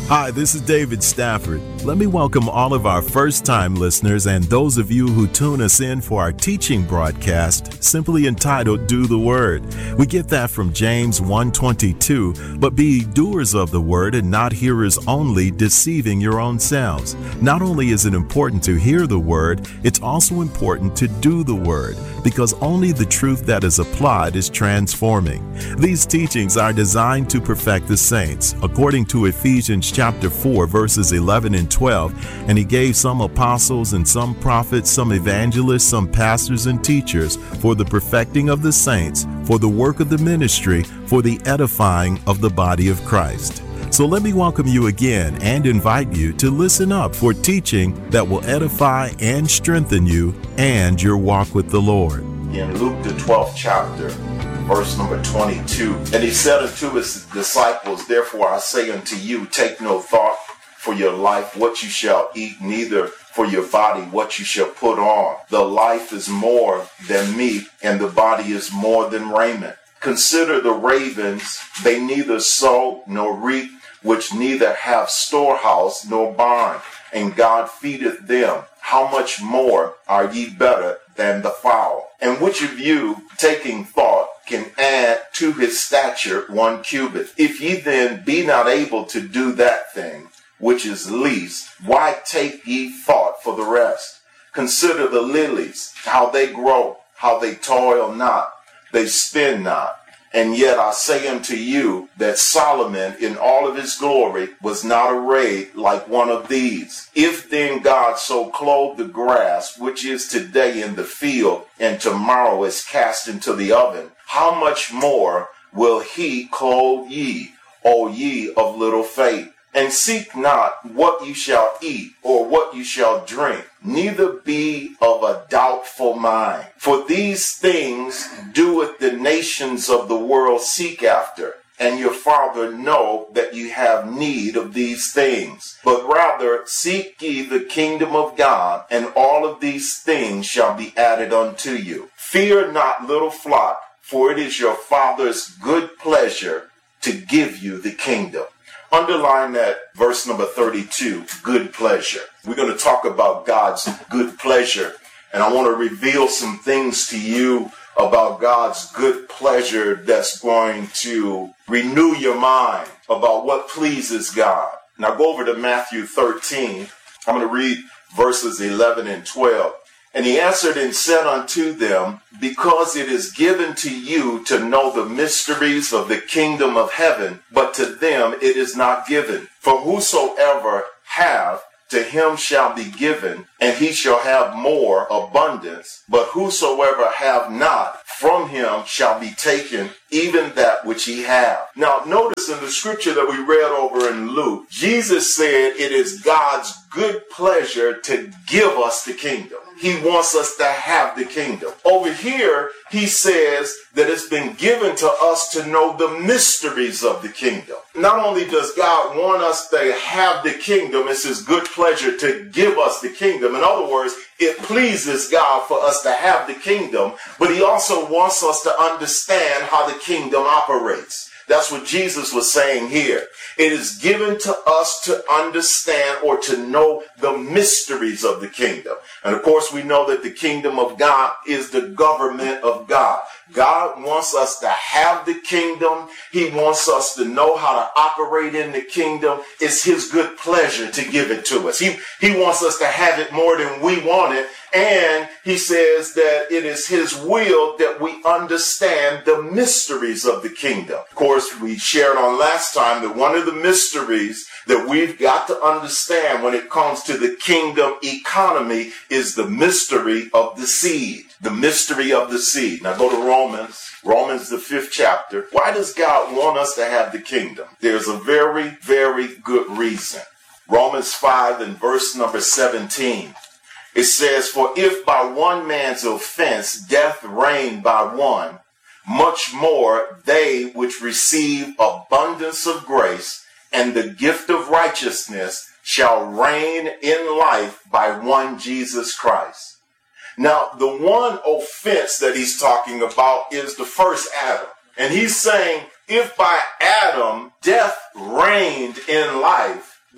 Hi, this is David Stafford. Let me welcome all of our first-time listeners and those of you who tune us in for our teaching broadcast, simply entitled Do the Word. We get that from James 1:22, but be doers of the word and not hearers only, deceiving your own selves. Not only is it important to hear the word, it's also important to do the word, because only the truth that is applied is transforming. These teachings are designed to perfect the saints, according to Ephesians chapter 4, verses 11 and 12, and he gave some apostles and some prophets, some evangelists, some pastors and teachers for the perfecting of the saints, for the work of the ministry, for the edifying of the body of Christ. So let me welcome you again and invite you to listen up for teaching that will edify and strengthen you and your walk with the Lord. In Luke the 12th chapter, verse number 22, and he said unto his disciples, Therefore I say unto you, take no thought for your life, what you shall eat, neither for your body, what you shall put on. The life is more than meat, and the body is more than raiment. Consider the ravens, they neither sow nor reap, which neither have storehouse nor barn, and God feedeth them. How much more are ye better than the fowl? And which of you, taking thought, can add to his stature 1 cubit? If ye then be not able to do that thing which is least, why take ye thought for the rest? Consider the lilies, how they grow, how they toil not, they spin not. And yet I say unto you that Solomon in all of his glory was not arrayed like one of these. If then God so clothe the grass, which is today in the field, and tomorrow is cast into the oven, how much more will he clothe ye, O ye of little faith? And seek not what you shall eat or what you shall drink, neither be of a doubtful mind. For these things doeth the nations of the world seek after, and your Father know that you have need of these things. But rather seek ye the kingdom of God, and all of these things shall be added unto you. Fear not, little flock, for it is your Father's good pleasure to give you the kingdom. Underline that verse number 32, good pleasure. We're going to talk about God's good pleasure, and I want to reveal some things to you about God's good pleasure that's going to renew your mind about what pleases God. Now go over to Matthew 13. I'm going to read verses 11 and 12. And he answered and said unto them, Because it is given to you to know the mysteries of the kingdom of heaven, but to them it is not given. For whosoever hath, to him shall be given, and he shall have more abundance. But whosoever have not, from him shall be taken even that which he hath. Now notice in the scripture that we read over in Luke, Jesus said it is God's good pleasure to give us the kingdom. He wants us to have the kingdom. Over here, he says that it's been given to us to know the mysteries of the kingdom. Not only does God want us to have the kingdom, it's his good pleasure to give us the kingdom. In other words, it pleases God for us to have the kingdom, but he also wants us to understand how the kingdom operates. That's what Jesus was saying here. It is given to us to understand or to know the mysteries of the kingdom. And of course, we know that the kingdom of God is the government of God. God wants us to have the kingdom. He wants us to know how to operate in the kingdom. It's his good pleasure to give it to us. He wants us to have it more than we want it. And he says that it is his will that we understand the mysteries of the kingdom. Of course, we shared on last time that one of the mysteries that we've got to understand when it comes to the kingdom economy is the mystery of the seed. The mystery of the seed. Now go to Romans the 5th chapter. Why does God want us to have the kingdom? There's a very, very good reason. Romans 5 and verse number 17. It says, For if by one man's offense death reigned by one, much more they which receive abundance of grace and the gift of righteousness shall reign in life by one Jesus Christ. Now, the one offense that he's talking about is the first Adam. And he's saying, if by Adam death reigned in life,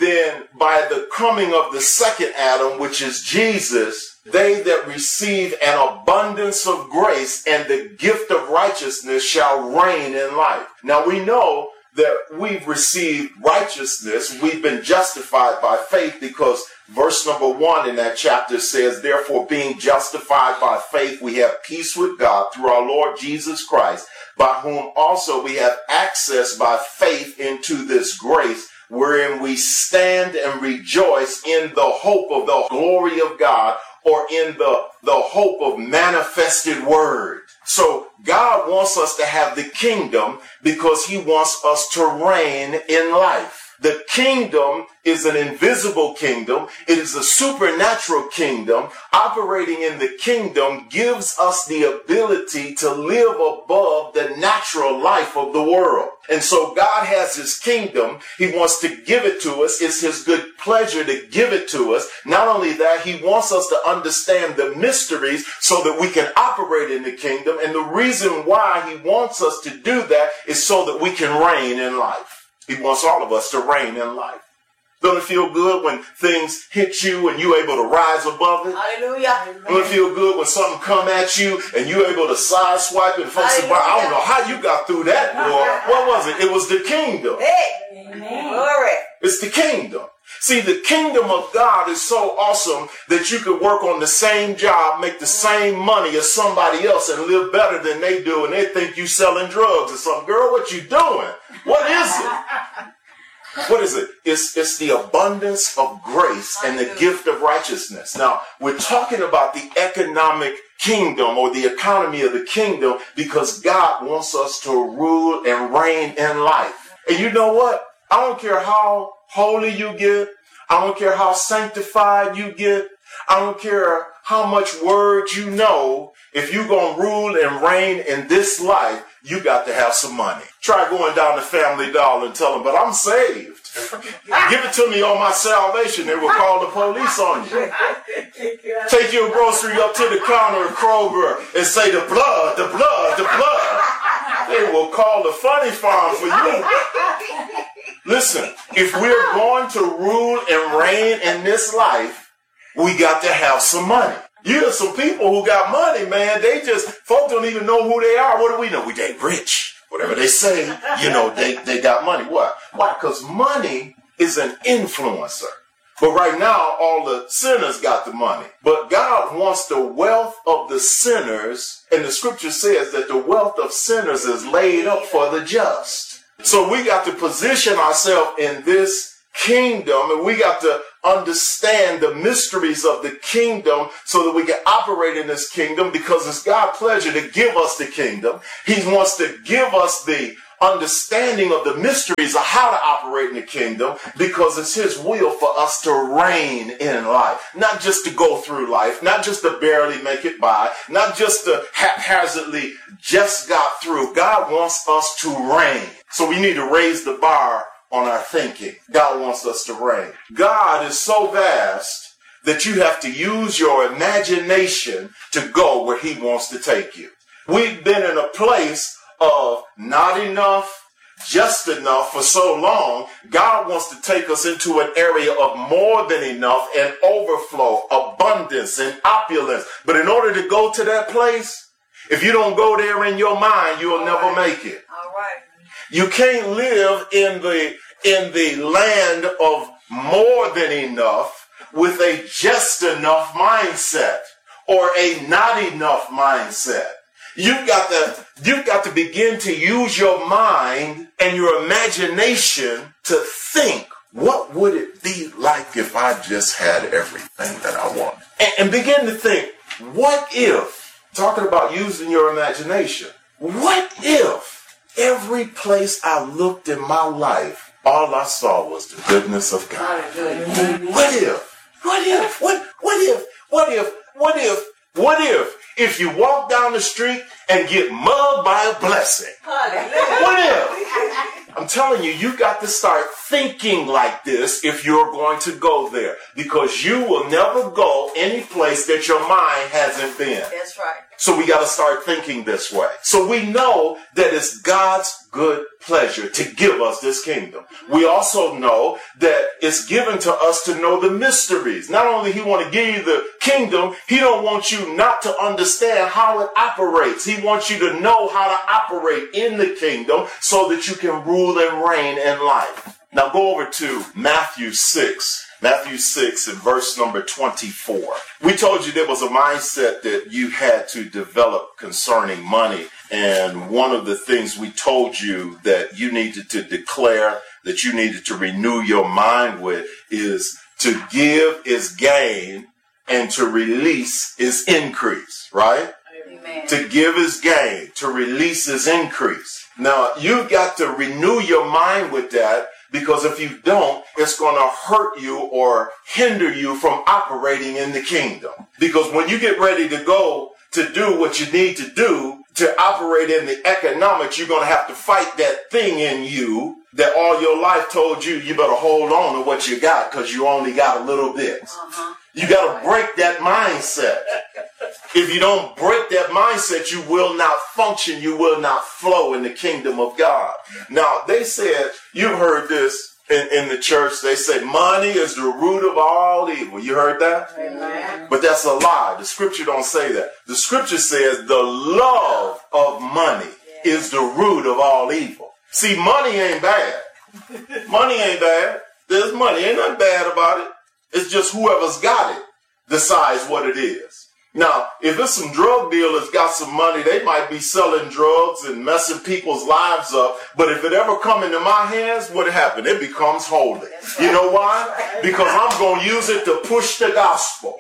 then by the coming of the second Adam, which is Jesus, they that receive an abundance of grace and the gift of righteousness shall reign in life. Now we know that we've received righteousness. We've been justified by faith because verse number 1 in that chapter says, therefore, being justified by faith, we have peace with God through our Lord Jesus Christ, by whom also we have access by faith into this grace, wherein we stand and rejoice in the hope of the glory of God, or in the hope of manifested word. So God wants us to have the kingdom because he wants us to reign in life. The kingdom is an invisible kingdom. It is a supernatural kingdom. Operating in the kingdom gives us the ability to live above the natural life of the world. And so God has his kingdom. He wants to give it to us. It's his good pleasure to give it to us. Not only that, he wants us to understand the mysteries so that we can operate in the kingdom. And the reason why he wants us to do that is so that we can reign in life. He wants all of us to reign in life. Don't it feel good when things hit you and you're able to rise above it? Hallelujah. Don't it feel good when something come at you and you're able to sideswipe it and folks say, well, I don't know how you got through that, boy. What was it? It was the kingdom. Hey. Amen. Glory. It's the kingdom. See, the kingdom of God is so awesome that you could work on the same job, make the same money as somebody else and live better than they do, and they think you selling drugs or something. Girl, what you doing? What is it? What is it? It's the abundance of grace and the gift of righteousness. Now, we're talking about the economic kingdom or the economy of the kingdom because God wants us to rule and reign in life. And you know what? I don't care how holy you get. I don't care how sanctified you get. I don't care how much word you know. If you're going to rule and reign in this life, you got to have some money. Try going down to Family Dollar and tell them, but I'm saved. Give it to me on my salvation. They will call the police on you. Take your grocery up to the counter at Kroger and say, the blood, the blood, the blood. They will call the funny farm for you. Listen, if we're going to rule and reign in this life, we got to have some money. You have some people who got money, man. Folks don't even know who they are. What do we know? They rich. Whatever they say, they got money. What? Why? Because money is an influencer. But right now, all the sinners got the money. But God wants the wealth of the sinners. And the scripture says that the wealth of sinners is laid up for the just. So we got to position ourselves in this kingdom, and we got to understand the mysteries of the kingdom so that we can operate in this kingdom, because it's God's pleasure to give us the kingdom. He wants to give us the understanding of the mysteries of how to operate in the kingdom, because it's his will for us to reign in life, not just to go through life, not just to barely make it by, not just to haphazardly just got through. God wants us to reign. So we need to raise the bar on our thinking. God wants us to reign. God is so vast that you have to use your imagination to go where he wants to take you. We've been in a place of not enough, just enough for so long. God wants to take us into an area of more than enough and overflow, abundance and opulence. But in order to go to that place, if you don't go there in your mind, you'll never make it. All right. You can't live in the land of more than enough with a just enough mindset or a not enough mindset. You've got to begin to use your mind and your imagination to think, what would it be like if I just had everything that I want? And begin to think, what if, talking about using your imagination, what if every place I looked in my life, all I saw was the goodness of God? What if you walk down the street and get mugged by a blessing? What if? I'm telling you, you got to start thinking like this if you're going to go there, because you will never go any place that your mind hasn't been. That's right. So we got to start thinking this way. So we know that it's God's good pleasure to give us this kingdom. We also know that it's given to us to know the mysteries. Not only he want to give you the kingdom, he don't want you not to understand how it operates. He wants you to know how to operate in the kingdom so that you can rule and reign in life. Now go over to Matthew 6. Matthew 6 and verse number 24. We told you there was a mindset that you had to develop concerning money. And one of the things we told you that you needed to declare, that you needed to renew your mind with, is to give is gain and to release is increase, right? Amen. To give is gain, to release is increase. Now, you've got to renew your mind with that, because if you don't, it's going to hurt you or hinder you from operating in the kingdom. Because when you get ready to go to do what you need to do to operate in the economics, you're going to have to fight that thing in you that all your life told you better hold on to what you got because you only got a little bit. You got to break that mindset. If you don't break that mindset, you will not function. You will not flow in the kingdom of God. Now, they said, you've heard this in the church. They say money is the root of all evil. You heard that? Amen. But that's a lie. The scripture don't say that. The scripture says the love of money is the root of all evil. See, money ain't bad. Money ain't bad. There's money. Ain't nothing bad about it. It's just whoever's got it decides what it is. Now, if it's some drug dealers got some money, they might be selling drugs and messing people's lives up. But if it ever come into my hands, what happened? It becomes holy. You know why? Because I'm going to use it to push the gospel.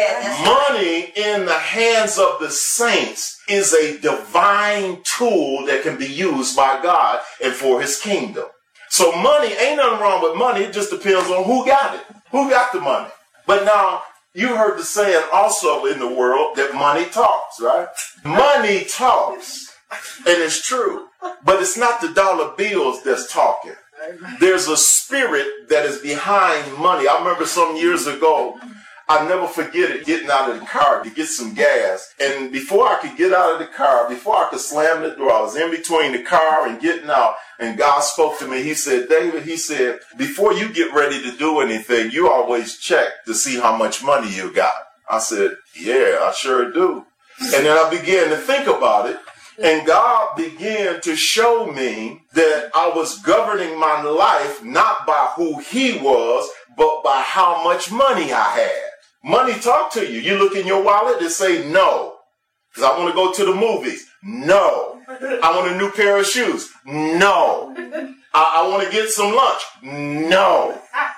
Money in the hands of the saints is a divine tool that can be used by God and for his kingdom. So money, ain't nothing wrong with money. It just depends on who got it. Who got the money? But now, you heard the saying also in the world that money talks, right? Money talks. And it's true. But it's not the dollar bills that's talking. There's a spirit that is behind money. I remember some years ago, I'll never forget it, getting out of the car to get some gas. And before I could get out of the car, before I could slam the door, I was in between the car and getting out. And God spoke to me. He said, David, he said, before you get ready to do anything, you always check to see how much money you got. I said, yeah, I sure do. And then I began to think about it. And God began to show me that I was governing my life not by who he was, but by how much money I had. Money talk to you. You look in your wallet and say no. Because I want to go to the movies. No. I want a new pair of shoes. No. I want to get some lunch. No.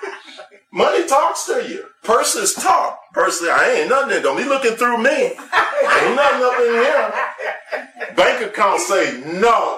Money talks to you. Purses talk. Purses, I ain't nothing. Don't be looking through me. Ain't nothing up in here. Bank accounts say no.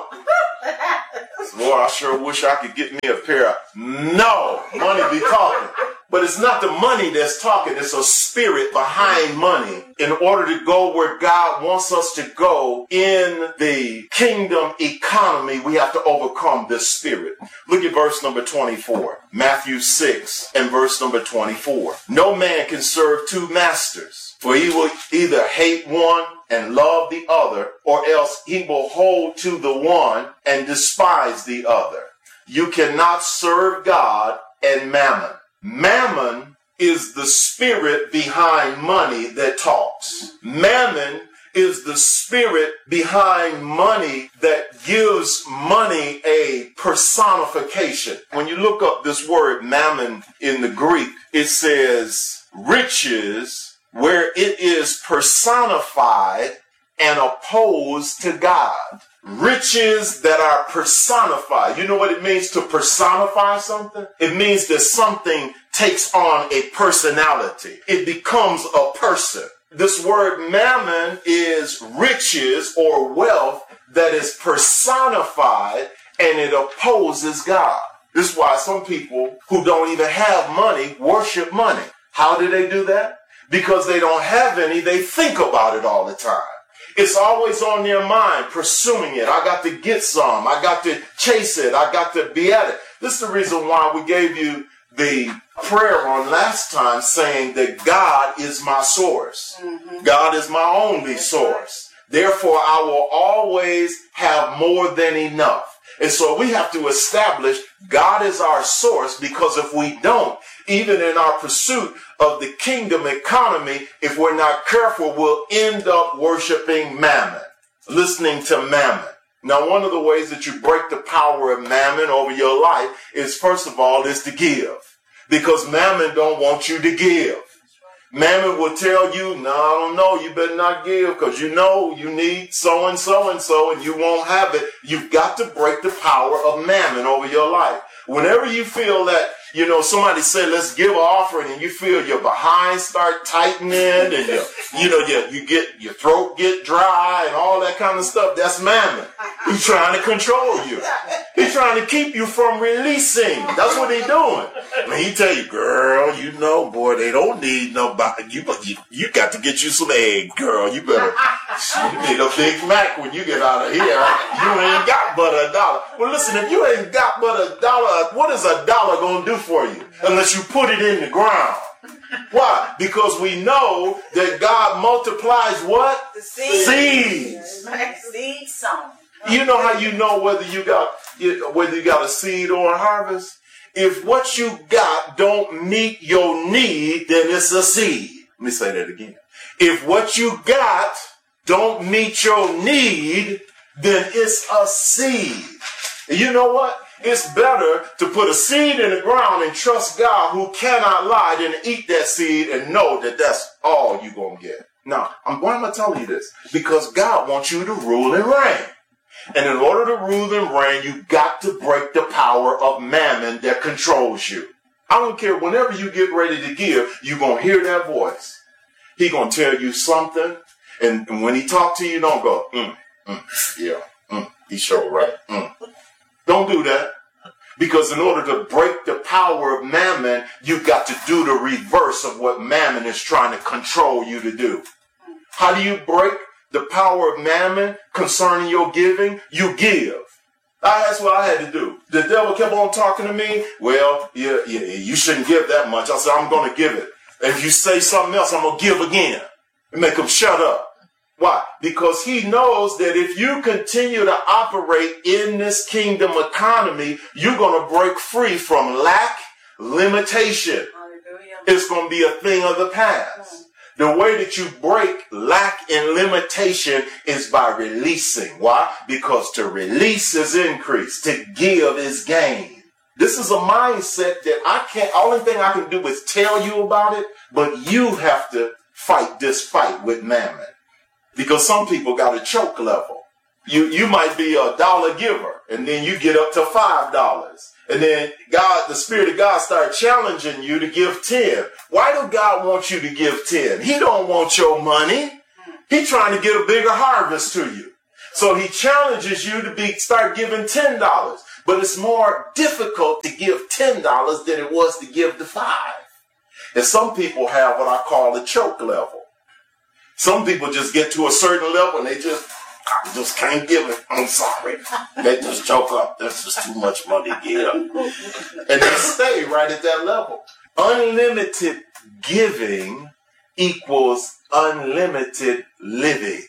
Boy, I sure wish I could get me a pair of no. Money be talking. But it's not the money that's talking. It's a spirit behind money. In order to go where God wants us to go in the kingdom economy, we have to overcome this spirit. Look at verse number 24. Matthew 6 and verse number 24. No man can serve two masters, for he will either hate one and love the other, or else he will hold to the one and despise the other. You cannot serve God and mammon. Mammon is the spirit behind money that talks. Mammon is the spirit behind money that gives money a personification. When you look up this word mammon in the Greek, it says riches, where it is personified and opposed to God. Riches that are personified. You know what it means to personify something? It means that something takes on a personality. It becomes a person. This word mammon is riches or wealth that is personified and it opposes God. This is why some people who don't even have money worship money. How do they do that? Because they don't have any, they think about it all the time. It's always on their mind, pursuing it. I got to get some. I got to chase it. I got to be at it. This is the reason why we gave you the prayer on last time saying that God is my source. Mm-hmm. God is my only source. Therefore, I will always have more than enough. And so we have to establish God is our source, because if we don't, even in our pursuit of the kingdom economy, if we're not careful, we'll end up worshiping mammon, listening to mammon. Now, one of the ways that you break the power of mammon over your life is, first of all, is to give. Because mammon don't want you to give. Mammon will tell you, no, I don't know, you better not give, because you know you need so and so and so, and you won't have it. You've got to break the power of mammon over your life. Whenever you feel that, somebody say, let's give an offering, and you feel your behind start tightening, and your throat get dry and all that kind of stuff, that's mammon. He's trying to control you. He's trying to keep you from releasing. That's what he's doing. When he tell you, girl, boy, they don't need nobody. You got to get you some egg, girl. You better need a Big Mac when you get out of here. You ain't got but $1. Well, listen, if you ain't got but $1, what is $1 going to do for you? Unless you put it in the ground. Why? Because we know that God multiplies what? The seeds. Seed sown. You know how you know whether you got a seed or a harvest? If what you got don't meet your need, then it's a seed. Let me say that again. If what you got don't meet your need, then it's a seed. And you know what? It's better to put a seed in the ground and trust God, who cannot lie, than to eat that seed and know that that's all you're going to get. Now, why am I telling you this? Because God wants you to rule and reign. And in order to rule and reign, you got to break the power of mammon that controls you. I don't care. Whenever you get ready to give, you're going to hear that voice. He's going to tell you something. And when he talks to you, don't go, he's sure right. Don't do that. Because in order to break the power of mammon, you've got to do the reverse of what mammon is trying to control you to do. How do you break the power of mammon concerning your giving? You give. That's what I had to do. The devil kept on talking to me. Well, you shouldn't give that much. I said, I'm going to give it. And if you say something else, I'm going to give again. And make him shut up. Why? Because he knows that if you continue to operate in this kingdom economy, you're going to break free from lack, limitation. Hallelujah. It's going to be a thing of the past. The way that you break lack and limitation is by releasing. Why? Because to release is increase. To give is gain. This is a mindset that only thing I can do is tell you about it, but you have to fight this fight with mammon. Because some people got a choke level. You might be $1 giver, and then you get up to $5. And then the Spirit of God starts challenging you to give 10. Why do God want you to give 10? He don't want your money. He's trying to get a bigger harvest to you. So he challenges you to start giving $10. But it's more difficult to give $10 than it was to give the 5. And some people have what I call the choke level. Some people just get to a certain level and they just can't give it. I'm sorry. They just choke up. That's just too much money to give. And they stay right at that level. Unlimited giving equals unlimited living.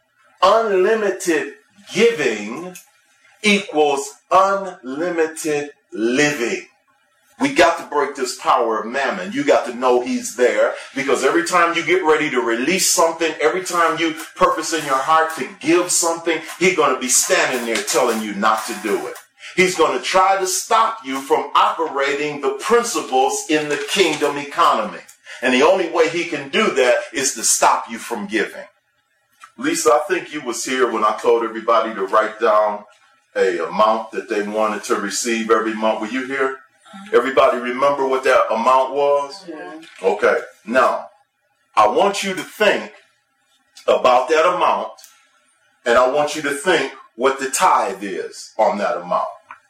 Unlimited giving equals unlimited living. We got to break this power of mammon. You got to know he's there, because every time you get ready to release something, every time you purpose in your heart to give something, he's going to be standing there telling you not to do it. He's going to try to stop you from operating the principles in the kingdom economy. And the only way he can do that is to stop you from giving. Lisa, I think you was here when I told everybody to write down an amount that they wanted to receive every month. Were you here? Everybody remember what that amount was? Yeah. Okay. Now, I want you to think about that amount, and I want you to think what the tithe is on that amount.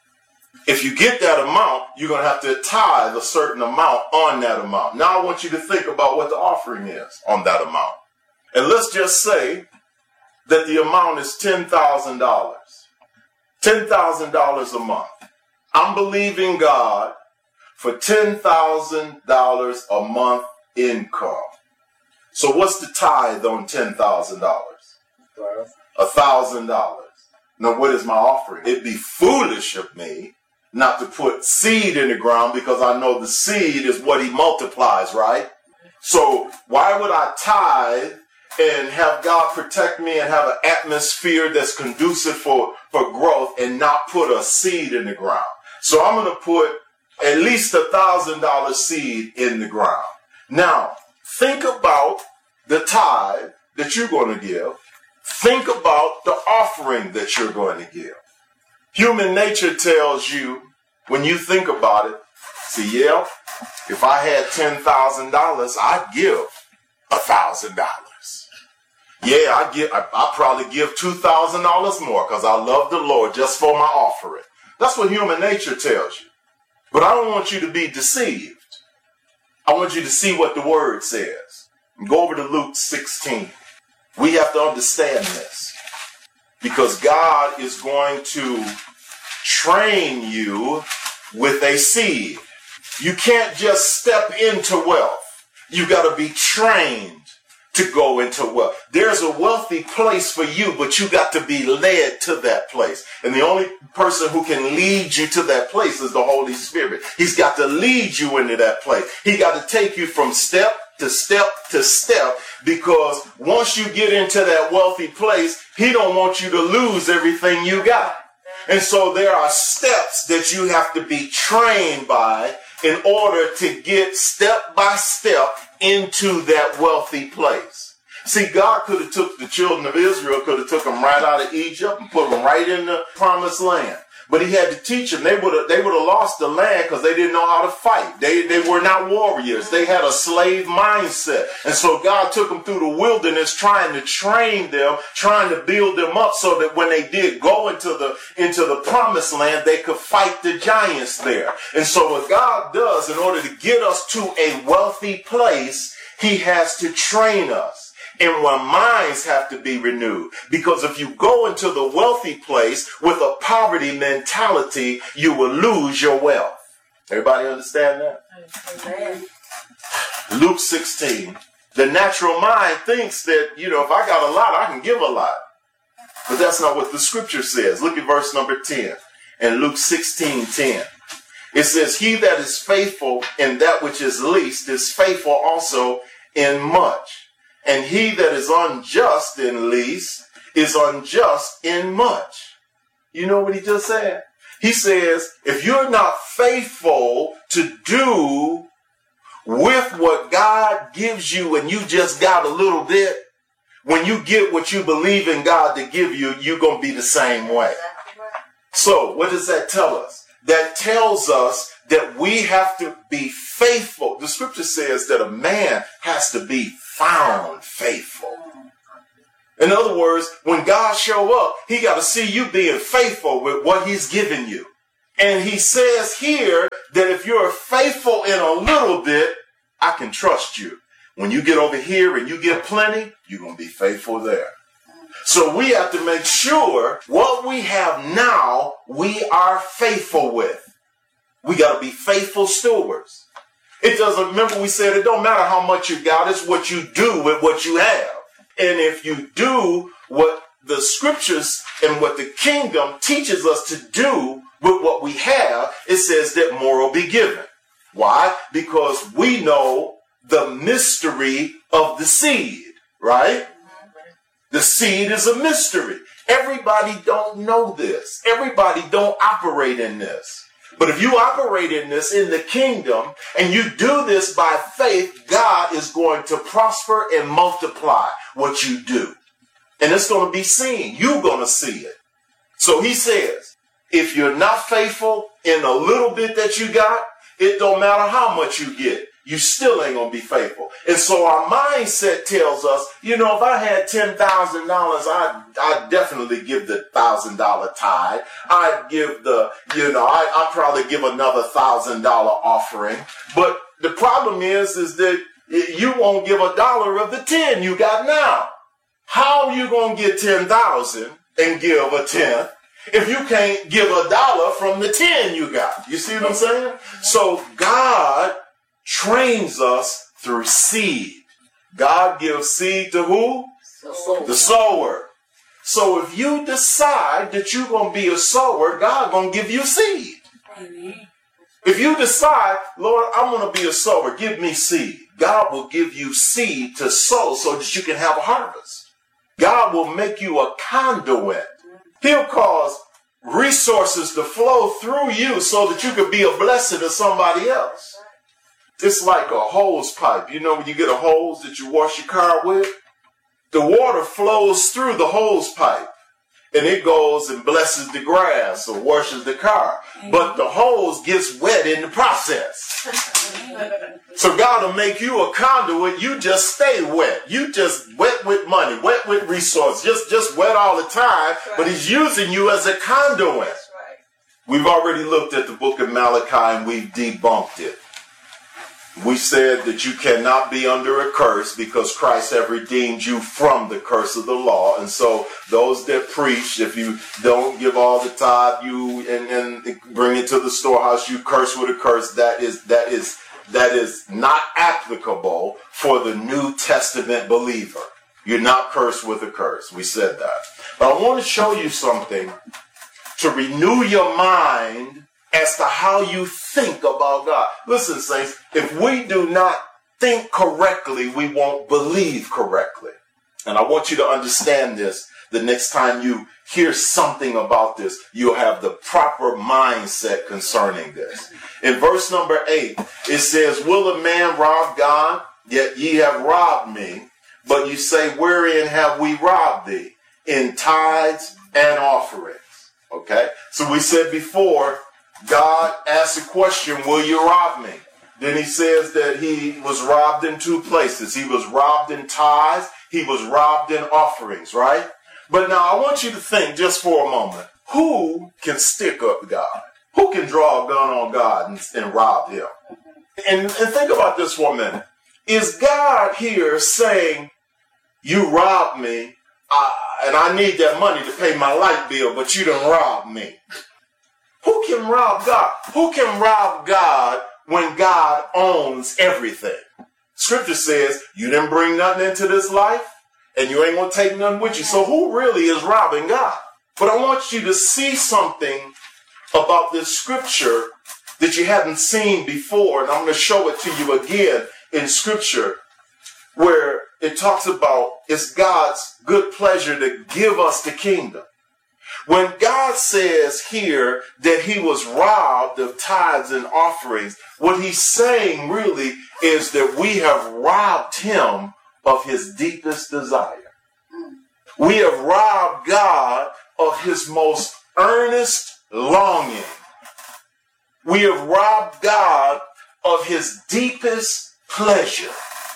If you get that amount, you're going to have to tithe a certain amount on that amount. Now I want you to think about what the offering is on that amount. And let's just say that the amount is $10,000. $10,000 a month. I'm believing God for $10,000 a month income. So what's the tithe on $10,000? $1,000. Now, what is my offering? It'd be foolish of me not to put seed in the ground because I know the seed is what he multiplies, right? So why would I tithe and have God protect me and have an atmosphere that's conducive for growth and not put a seed in the ground? So I'm going to put at least $1,000 seed in the ground. Now, think about the tithe that you're going to give. Think about the offering that you're going to give. Human nature tells you, when you think about it, see, yeah, if I had $10,000, I'd give $1,000. Yeah, I probably give $2,000 more because I love the Lord just for my offering. That's what human nature tells you. But I don't want you to be deceived. I want you to see what the word says. Go over to Luke 16. We have to understand this because God is going to train you with a seed. You can't just step into wealth. You got to be trained to go into wealth. There's a wealthy place for you, but you got to be led to that place. And the only person who can lead you to that place is the Holy Spirit. He's got to lead you into that place. He got to take you from step to step to step, because once you get into that wealthy place, he don't want you to lose everything you got. And so there are steps that you have to be trained by in order to get step by step into that wealthy place. See, God could have took the children of Israel, could have took them right out of Egypt and put them right in the promised land. But he had to teach them. They would have lost the land because they didn't know how to fight. They were not warriors. They had a slave mindset. And so God took them through the wilderness trying to train them, trying to build them up so that when they did go into the promised land, they could fight the giants there. And so what God does in order to get us to a wealthy place, he has to train us. And our minds have to be renewed. Because if you go into the wealthy place with a poverty mentality, you will lose your wealth. Everybody understand that? Amen. Luke 16. The natural mind thinks that, if I got a lot, I can give a lot. But that's not what the scripture says. Look at verse number 10. In Luke 16:10. It says, he that is faithful in that which is least is faithful also in much. And he that is unjust in least is unjust in much. You know what he just said? He says, if you're not faithful to do with what God gives you and you just got a little bit, when you get what you believe in God to give you, you're going to be the same way. So what does that tell us? That tells us that we have to be faithful. The scripture says that a man has to be found faithful. In other words, when God show up, he got to see you being faithful with what he's given you. And he says here that if you're faithful in a little bit, I can trust you. When you get over here and you get plenty, you're going to be faithful there. So we have to make sure what we have now, we are faithful with. We got to be faithful stewards. It doesn't, remember we said it don't matter how much you got, it's what you do with what you have. And if you do what the scriptures and what the kingdom teaches us to do with what we have, it says that more will be given. Why? Because we know the mystery of the seed, right? The seed is a mystery. Everybody don't know this. Everybody don't operate in this. But if you operate in this in the kingdom and you do this by faith, God is going to prosper and multiply what you do. And it's going to be seen. You're going to see it. So he says, if you're not faithful in a little bit that you got, it don't matter how much you get. You still ain't going to be faithful. And so our mindset tells us, if I had $10,000, I'd definitely give the $1,000 tithe. I'd give I'd probably give another $1,000 offering. But the problem is that you won't give $1 of the 10 you got now. How are you going to get 10,000 and give a 10th if you can't give $1 from the 10 you got? You see what I'm saying? So God trains us through seed. God gives seed to who? The sower. So if you decide that you're going to be a sower, God going to give you seed. Amen. If you decide, Lord, I'm going to be a sower, give me seed. God will give you seed to sow so that you can have a harvest. God will make you a conduit. He'll cause resources to flow through you so that you could be a blessing to somebody else. It's like a hose pipe. You know when you get a hose that you wash your car with? The water flows through the hose pipe and it goes and blesses the grass or washes the car. But the hose gets wet in the process. So God will make you a conduit. You just stay wet. You just wet with money, wet with resources, just wet all the time. But he's using you as a conduit. We've already looked at the book of Malachi and we've debunked it. We said that you cannot be under a curse because Christ have redeemed you from the curse of the law. And so those that preach, if you don't give all the tithe you and bring it to the storehouse, you curse with a curse, that is not applicable for the New Testament believer. You're not cursed with a curse. We said that. But I want to show you something to renew your mind as to how you think about God. Listen, saints, if we do not think correctly, we won't believe correctly. And I want you to understand this. The next time you hear something about this, you'll have the proper mindset concerning this. In verse number 8, it says, will a man rob God? Yet ye have robbed me. But you say, wherein have we robbed thee? In tithes and offerings. Okay? So we said before, God asked the question, will you rob me? Then he says that he was robbed in two places. He was robbed in tithes. He was robbed in offerings, right? But now I want you to think just for a moment. Who can stick up God? Who can draw a gun on God and rob him? And think about this for a minute. Is God here saying, you robbed me and I need that money to pay my light bill, but you done robbed me? Who can rob God? Who can rob God when God owns everything? Scripture says you didn't bring nothing into this life and you ain't going to take nothing with you. So who really is robbing God? But I want you to see something about this scripture that you haven't seen before. And I'm going to show it to you again in scripture where it talks about it's God's good pleasure to give us the kingdom. When God says here that he was robbed of tithes and offerings, what he's saying really is that we have robbed him of his deepest desire. We have robbed God of his most earnest longing. We have robbed God of his deepest pleasure.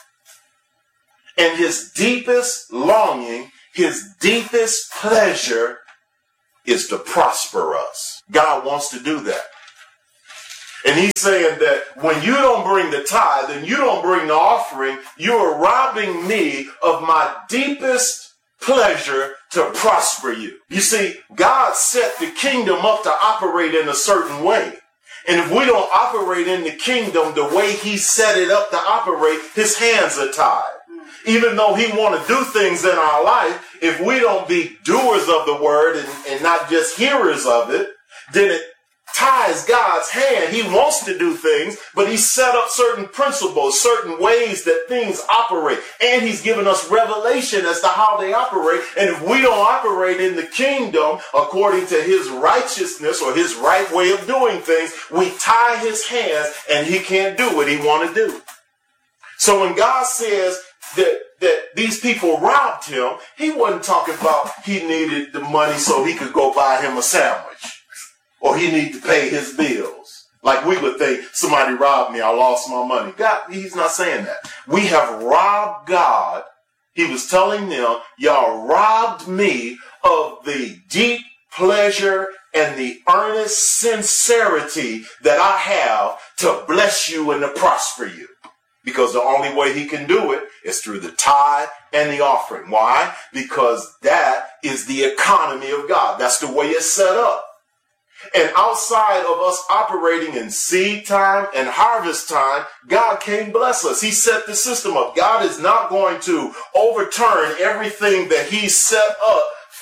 And his deepest longing, his deepest pleasure is to prosper us. God wants to do that. And he's saying that when you don't bring the tithe and you don't bring the offering, you are robbing me of my deepest pleasure to prosper you. You see, God set the kingdom up to operate in a certain way. And if we don't operate in the kingdom the way he set it up to operate, his hands are tied. Even though he want to do things in our life, if we don't be doers of the word and not just hearers of it, then it ties God's hand. He wants to do things, but he set up certain principles, certain ways that things operate. And he's given us revelation as to how they operate. And if we don't operate in the kingdom according to his righteousness or his right way of doing things, we tie his hands and he can't do what he want to do. So when God says that these people robbed him, he wasn't talking about he needed the money so he could go buy him a sandwich or he needed to pay his bills. Like we would think, somebody robbed me, I lost my money. God, he's not saying that. We have robbed God. He was telling them, y'all robbed me of the deep pleasure and the earnest sincerity that I have to bless you and to prosper you. Because the only way he can do it is through the tithe and the offering. Why? Because that is the economy of God. That's the way it's set up. And outside of us operating in seed time and harvest time, God can't bless us. He set the system up. God is not going to overturn everything that he set up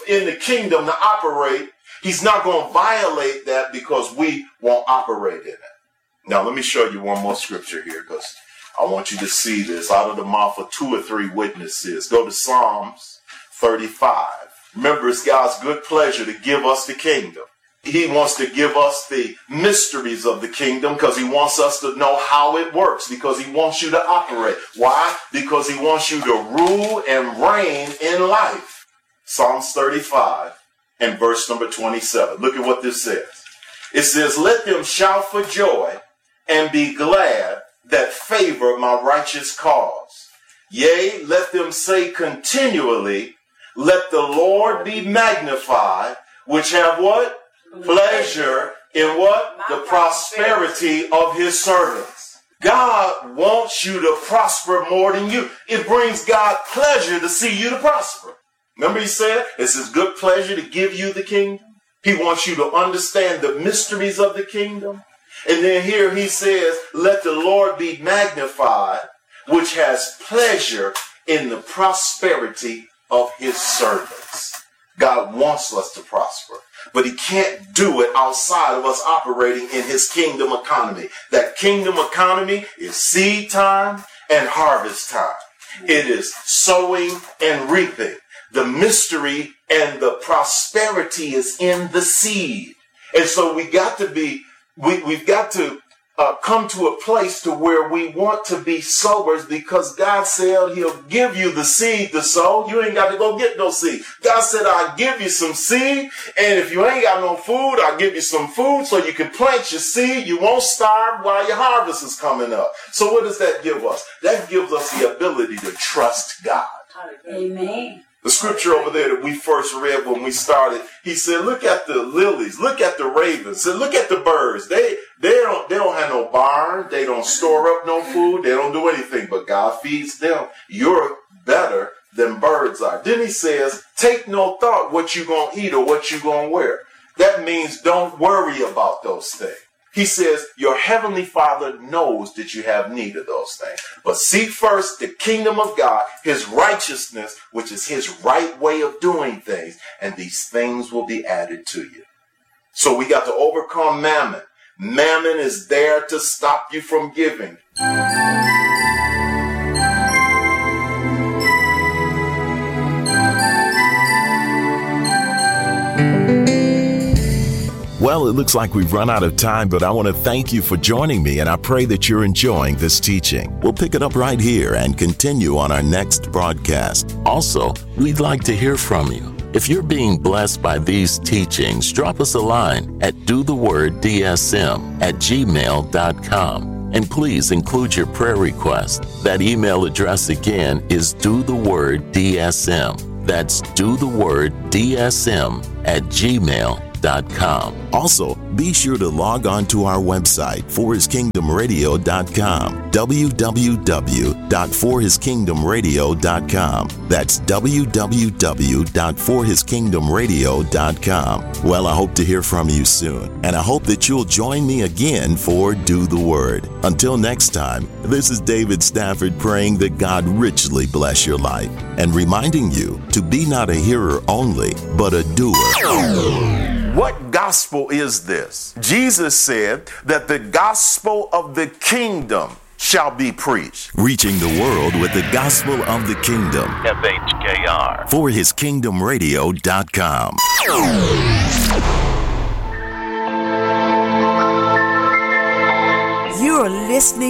in the kingdom to operate, he's not going to violate that because we won't operate in it. Now, let me show you one more scripture here because I want you to see this out of the mouth of 2 or 3 witnesses. Go to Psalms 35. Remember, it's God's good pleasure to give us the kingdom. He wants to give us the mysteries of the kingdom because he wants us to know how it works, because he wants you to operate. Why? Because he wants you to rule and reign in life. Psalms 35 and verse number 27. Look at what this says. It says, let them shout for joy and be glad that favor my righteous cause. Yea, let them say continually, let the Lord be magnified, which have what? Pleasure in what? The prosperity of his servants. God wants you to prosper more than you. It brings God pleasure to see you to prosper. Remember he said, it's his good pleasure to give you the kingdom. He wants you to understand the mysteries of the kingdom. And then here he says, let the Lord be magnified, which has pleasure in the prosperity of his servants. God wants us to prosper, but he can't do it outside of us operating in his kingdom economy. That kingdom economy is seed time and harvest time. It is sowing and reaping. The mystery and the prosperity is in the seed. And so we've got to come to a place to where we want to be sowers, because God said he'll give you the seed to sow. You ain't got to go get no seed. God said, I'll give you some seed, and if you ain't got no food, I'll give you some food so you can plant your seed. You won't starve while your harvest is coming up. So what does that give us? That gives us the ability to trust God. Amen. The scripture over there that we first read when we started, he said, look at the lilies, look at the ravens, and look at the birds. They don't have no barn. They don't store up no food. They don't do anything, but God feeds them. You're better than birds are. Then he says, take no thought what you're going to eat or what you're going to wear. That means don't worry about those things. He says, your heavenly Father knows that you have need of those things. But seek first the kingdom of God, his righteousness, which is his right way of doing things, and these things will be added to you. So we got to overcome mammon. Mammon is there to stop you from giving. Well, it looks like we've run out of time, but I want to thank you for joining me, and I pray that you're enjoying this teaching. We'll pick it up right here and continue on our next broadcast. Also, we'd like to hear from you. If you're being blessed by these teachings, drop us a line at dotheworddsm@gmail.com. And please include your prayer request. That email address again is dotheworddsm. That's dotheworddsm@gmail.com. Also, be sure to log on to our website, forhiskingdomradio.com, www.forhiskingdomradio.com. That's www.forhiskingdomradio.com. Well, I hope to hear from you soon, and I hope that you'll join me again for Do the Word. Until next time, this is David Stafford praying that God richly bless your life and reminding you to be not a hearer only, but a doer. What gospel is this? Jesus said that the gospel of the kingdom shall be preached. Reaching the world with the gospel of the kingdom. FHKR. ForHisKingdomRadio.com. You're listening